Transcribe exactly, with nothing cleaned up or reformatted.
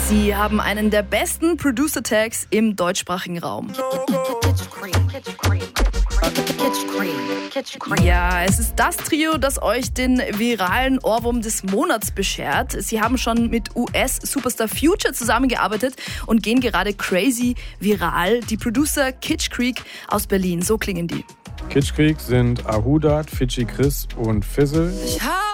Sie haben einen der besten Producer-Tags im deutschsprachigen Raum. Ja, es ist das Trio, das euch den viralen Ohrwurm des Monats beschert. Sie haben schon mit U S-Superstar Future zusammengearbeitet und gehen gerade crazy viral. Die Producer Kitsch Creek aus Berlin, so klingen die. Kitsch Creek sind Ahudat, Fidschi Chris und Fizzle.